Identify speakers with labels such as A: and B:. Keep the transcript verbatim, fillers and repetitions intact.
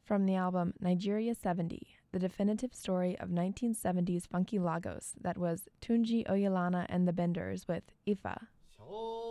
A: From the album Nigeria seventy, the definitive story of nineteen seventies funky Lagos, that was Tunji Oyelana and the Benders with Ifa.